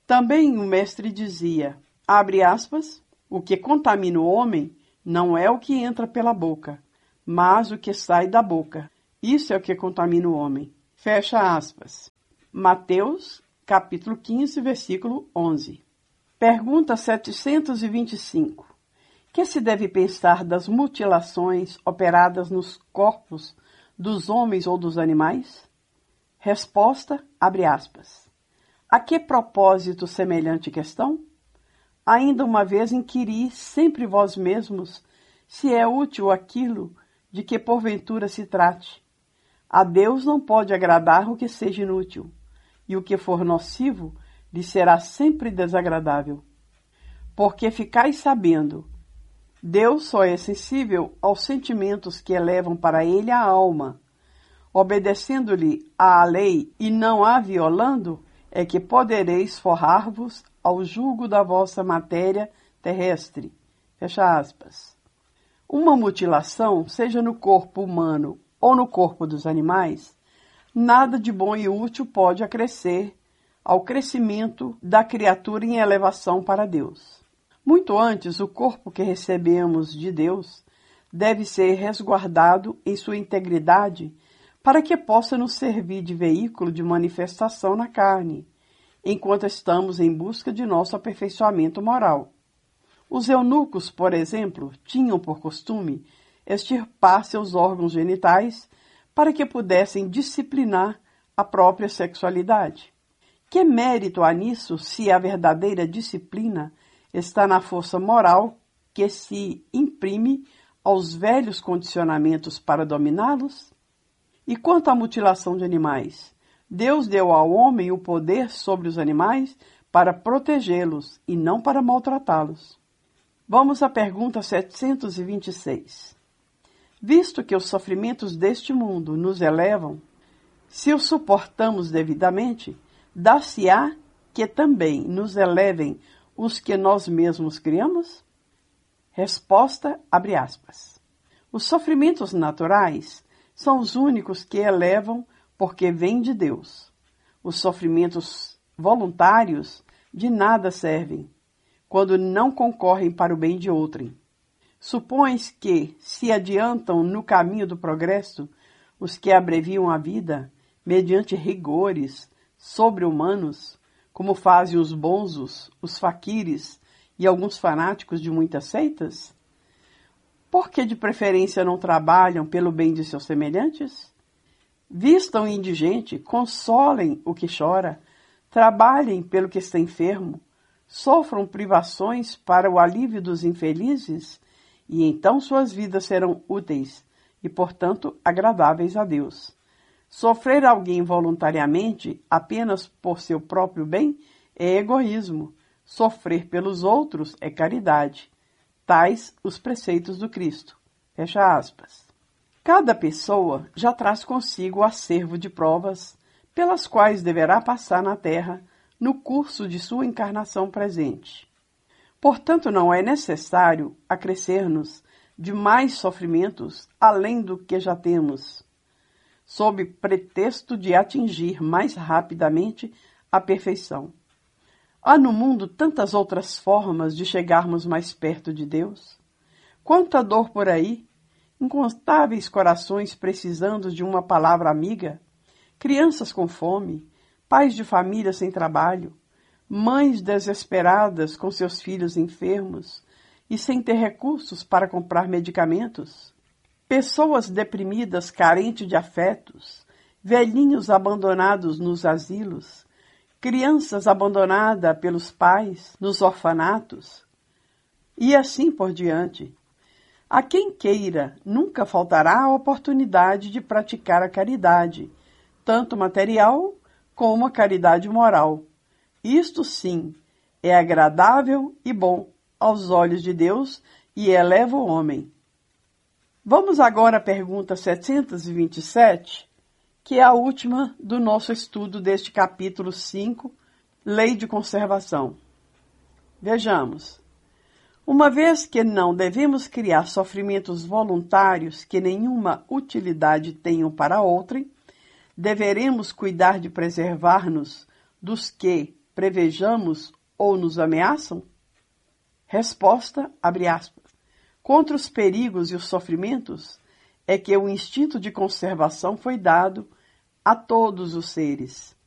Também o mestre dizia, abre aspas, o que contamina o homem não é o que entra pela boca, mas o que sai da boca. Isso é o que contamina o homem. Fecha aspas. Mateus, capítulo quinze, versículo onze. Pergunta setecentos e vinte e cinco. Que se deve pensar das mutilações operadas nos corpos dos homens ou dos animais? Resposta, abre aspas. A que propósito semelhante questão? Ainda uma vez inquiri sempre vós mesmos se é útil aquilo de que porventura se trate. A Deus não pode agradar o que seja inútil, e o que for nocivo lhe será sempre desagradável. Porque ficais sabendo, Deus só é sensível aos sentimentos que elevam para ele a alma. Obedecendo-lhe à lei e não a violando, é que podereis forrar-vos ao jugo da vossa matéria terrestre. Fecha aspas. Uma mutilação, seja no corpo humano ou no corpo dos animais, nada de bom e útil pode acrescer ao crescimento da criatura em elevação para Deus. Muito antes, o corpo que recebemos de Deus deve ser resguardado em sua integridade para que possa nos servir de veículo de manifestação na carne, enquanto estamos em busca de nosso aperfeiçoamento moral. Os eunucos, por exemplo, tinham por costume extirpar seus órgãos genitais para que pudessem disciplinar a própria sexualidade. Que mérito há nisso se a verdadeira disciplina está na força moral que se imprime aos velhos condicionamentos para dominá-los? E quanto à mutilação de animais, Deus deu ao homem o poder sobre os animais para protegê-los e não para maltratá-los. Vamos à pergunta setecentos e vinte e seis. Visto que os sofrimentos deste mundo nos elevam, se os suportamos devidamente, dar-se-á que também nos elevem os que nós mesmos criamos? Resposta, abre aspas. Os sofrimentos naturais são os únicos que elevam porque vêm de Deus. Os sofrimentos voluntários de nada servem, quando não concorrem para o bem de outrem. Supões que se adiantam no caminho do progresso os que abreviam a vida mediante rigores sobre-humanos, como fazem os bonzos, os faquires e alguns fanáticos de muitas seitas? Por que de preferência não trabalham pelo bem de seus semelhantes? Vistam o indigente, consolem o que chora, trabalhem pelo que está enfermo, sofram privações para o alívio dos infelizes, e então suas vidas serão úteis e, portanto, agradáveis a Deus. Sofrer alguém voluntariamente apenas por seu próprio bem é egoísmo. Sofrer pelos outros é caridade. Tais os preceitos do Cristo. Fecha aspas. Cada pessoa já traz consigo o acervo de provas pelas quais deverá passar na Terra no curso de sua encarnação presente. Portanto, não é necessário acrescer-nos de mais sofrimentos além do que já temos, sob pretexto de atingir mais rapidamente a perfeição. Há no mundo tantas outras formas de chegarmos mais perto de Deus. Quanta dor por aí, incontáveis corações precisando de uma palavra amiga, crianças com fome, pais de família sem trabalho, mães desesperadas com seus filhos enfermos e sem ter recursos para comprar medicamentos, pessoas deprimidas carentes de afetos, velhinhos abandonados nos asilos, crianças abandonadas pelos pais nos orfanatos, e assim por diante. A quem queira, nunca faltará a oportunidade de praticar a caridade, tanto material como a caridade moral. Isto sim é agradável e bom aos olhos de Deus e eleva o homem. Vamos agora à pergunta setecentos e vinte e sete, que é a última do nosso estudo deste capítulo cinco, Lei de Conservação. Vejamos. Uma vez que não devemos criar sofrimentos voluntários que nenhuma utilidade tenham para outrem, deveremos cuidar de preservar-nos dos que, prevejamos ou nos ameaçam? Resposta, abre aspas, contra os perigos e os sofrimentos é que o instinto de conservação foi dado a todos os seres.